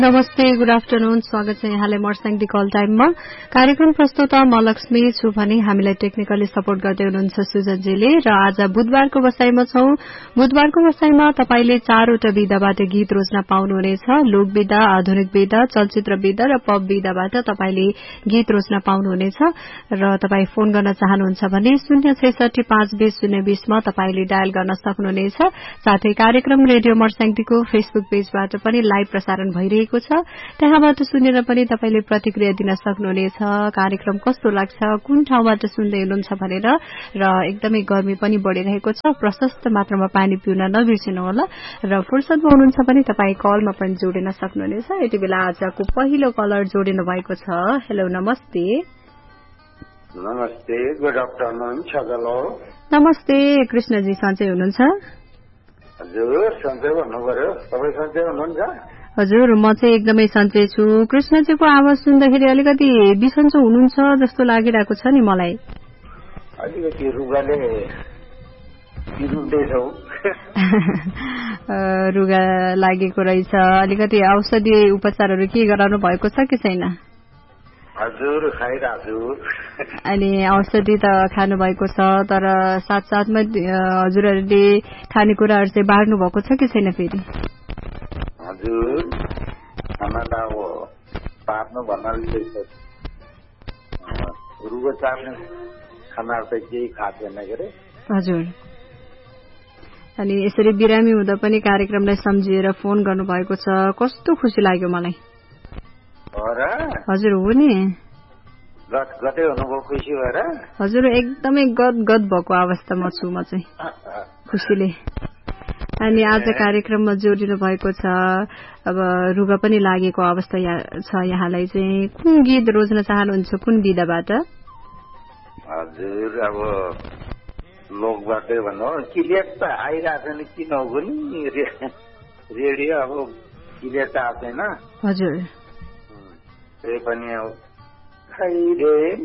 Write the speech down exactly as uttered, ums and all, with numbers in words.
नमस्ते, good afternoon. स्वागत छ यहाँलाई मर्स्याङदी कल टाइममा। कार्यक्रम प्रस्तुता म लक्ष्मी छु भने हामीलाई टेक्निकली सपोर्ट गर्दै हुनुहुन्छ सुजनजीले। र आज बुधबारको बसाईमा छौं। बुधबारको बसाईमा तपाईले चारवटा विधाबाट गीत रोज्न पाउनुहुनेछ। लोक विधा, आधुनिक विधा, चलचित्र विधा र पप विधाबाट तपाईले गीत रोज्न पाउनुहुनेछ। र तपाई फोन गर्न चाहनुहुन्छ भने शून्य छैसठी पाँच बीस शून्य बीसमा तपाईले डायल गर्न सक्नुहुनेछ। साथै कार्यक्रम रेडियो मर्स्याङदीको फेसबुक पेजबाट पनि लाइभ प्रसारण भइरहेको छ। त्यहाँबाट सुनेर पनि तपाईले प्रतिक्रिया दिन सक्नुहुनेछ। कार्यक्रम कस्तो लाग्छ, कुन ठाउँबाट सुन्दै हुनुहुन्छ भनेर। र एकदमै गर्मी पनि बढ़िरहेको छ। प्रशस्त मात्रामा पानी पिउन नबिर्सिनुहोला। र फुर्सदमा हुनुहुन्छ भने तपाई कलमा पनि जोडिन सक्नुहुनेछ। यति बेला आजको पहिलो कलर जोडिनु भएको छ। हेलो, नमस्ते। नमस्ते, गुड आफ्टरनुन। छगलो। नमस्ते, कृष्णजी सन्चै हुनुहुन्छ? हजुर, सन्चै भन्नु पर्यो। तपाई सन्चै हुनुहुन्छ? हजुर, म चाहिँ एकदमै सन्चै छु। कृष्णजीको आवाज सुन्दाखेरि अलिकति बिसन्चो हुनुहुन्छ जस्तो लागिरहेको छ नि मलाई। अलिकति रुगाले पिरुँदैछौ। रुगा लागेको रहेछ। अलिकति औषधि उपचारहरू के गराउनु भएको छ कि छैन? हजुर, खाइरहेको छु। अनि औषधि त खानु भएको छ, तर साथसाथमा हजुरहरूले खानेकुराहरू चाहिँ बाँड्नु भएको छ कि छैन फेरि? हजुर, खाना त अब पार्नु भन्नाले रुगो चार्ने खानाहरू त केही खाँदैन के अरे। हजुर, अनि यसरी बिरामी हुँदा पनि कार्यक्रमलाई सम्झिएर फोन गर्नुभएको छ, कस्तो खुसी लाग्यो मलाई। हजुर, हो नि, गतगतै हुनुभयो खुसी भएर? हजुर, एकदमै गद गद भएको अवस्थामा छु म चाहिँ खुसीले। अनि आज कार्यक्रममा जोडिनु भएको छ। अब रुगा पनि लागेको अवस्था छ यहाँलाई चाहिँ। कुन गीत रोज्न चाहनुहुन्छ, कुन विधाबाट? हजुर, अब लोकबाटै भन्नु। क्लियर त आइरहेको छैन, किन हो नि रेडियो अब क्लियर त आएको छैन। हजुर, त्यही पनि अब खै रे